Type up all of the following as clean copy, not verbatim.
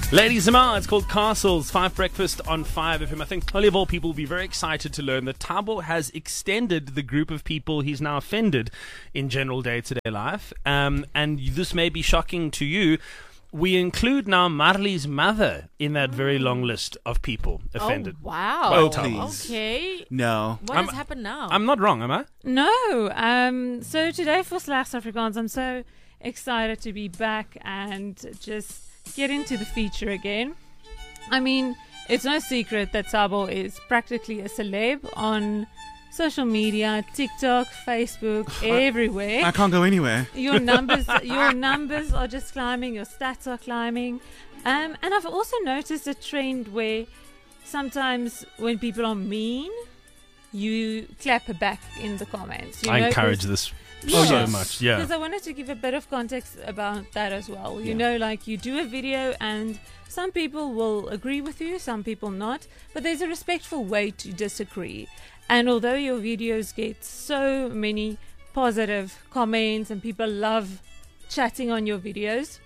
Ladies and gentlemen, it's called Castles, 5 Breakfast on 5FM. I think only of all people will be very excited to learn that Thabo has extended the group of people he's now offended in general day-to-day life. And this may be shocking to you. We include now Marley's mother in that very long list of people offended. Oh, wow. By Thabo. Okay. No. What has happened now? I'm not wrong, am I? No. So today for Slegs Afrikaans, I'm so excited to be back and just get into the feature again. I mean, it's no secret that Thabo is practically a celeb on social media, TikTok, Facebook, everywhere. I can't go anywhere. Your numbers are just climbing, your stats are climbing. And I've also noticed a trend where sometimes when people are mean, you clap back in the comments. I encourage this so much. Yeah. Because I wanted to give a bit of context about that as well. You know, like you do a video and some people will agree with you, some people not. But there's a respectful way to disagree. And although your videos get so many positive comments and people love chatting on your videos,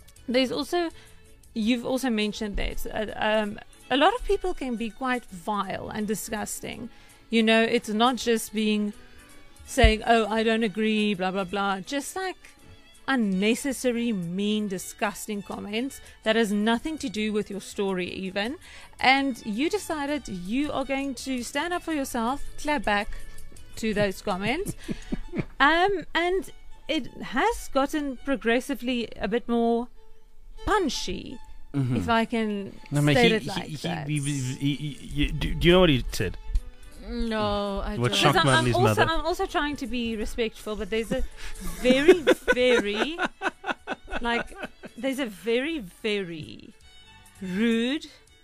you've also mentioned that a lot of people can be quite vile and disgusting. You know, it's not just saying, oh, I don't agree, blah, blah, blah. Just like unnecessary, mean, disgusting comments that has nothing to do with your story even. And you decided you are going to stand up for yourself, clap back to those comments. And it has gotten progressively a bit more punchy, if I can state it like that. Do you know what he said? No, I What don't. shocked Marley's mother? I'm also trying to be respectful, but there's a very, very, very rude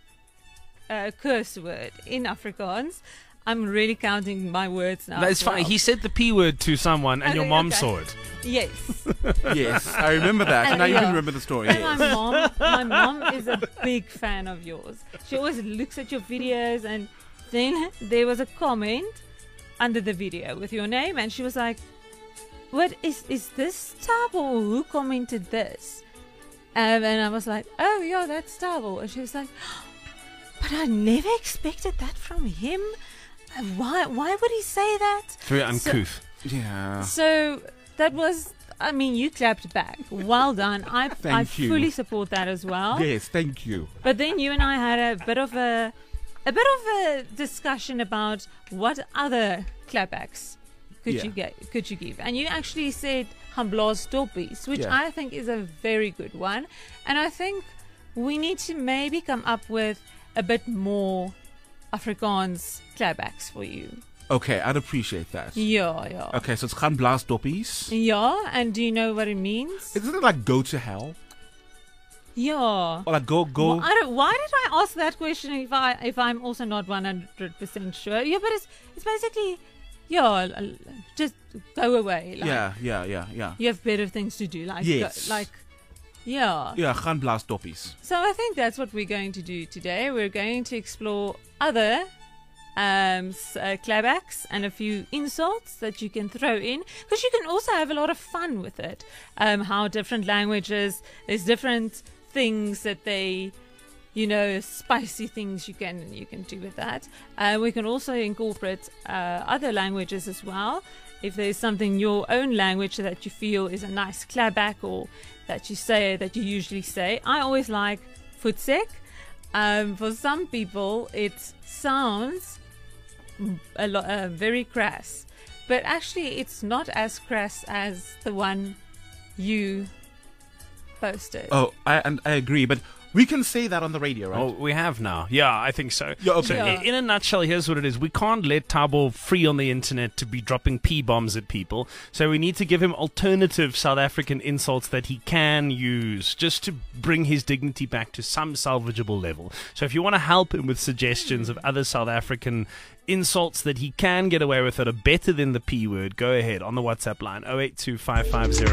curse word in Afrikaans. I'm really counting my words now. That's fine. He said the P word to someone and your mom saw it. Yes. Yes, I remember that. And I even remember the story. And Yes. my mom is a big fan of yours. She always looks at your videos, and then there was a comment under the video with your name, and she was like, "What is this Thabo? Who commented this?" And I was like, "Oh yeah, that's Thabo." And she was like, "But I never expected that from him. Why would he say that?" Very uncouth. Yeah. So that was, I mean, you clapped back. Well done. I Thank you. fully support that as well. Yes, thank you. But then you and I had a bit of a discussion about what other clapbacks could you give, and you actually said Hambla's Doppies, which I think is a very good one, and I think we need to maybe come up with a bit more Afrikaans clapbacks for you. Okay, I'd appreciate that. Yeah. Okay, so it's Gaan Blaas Doppies. Yeah, and do you know what it means? Isn't it like go to hell? Yeah. Or like go. Why did I ask that question if I'm also not 100% sure? Yeah, but it's basically, just go away. Like, Yeah. You have better things to do. Like, Yes. Yeah, Gaan Blaas Doppies. So I think that's what we're going to do today. We're going to explore other clapbacks and a few insults that you can throw in, because you can also have a lot of fun with it. How different languages, there's different things that they, spicy things you can do with that. We can also incorporate other languages as well. If there's something your own language that you feel is a nice clapback, or that you usually say. I always like voetsek. For some people, it sounds a lot very crass, but actually it's not as crass as the one you posted. Oh, I agree, but we can say that on the radio, right? Oh, we have now. Yeah, I think so. Yeah, okay. So in a nutshell, here's what it is. We can't let Thabo free on the internet to be dropping P-bombs at people. So we need to give him alternative South African insults that he can use just to bring his dignity back to some salvageable level. So if you want to help him with suggestions of other South African insults that he can get away with that are better than the P word, go ahead on the WhatsApp line 082550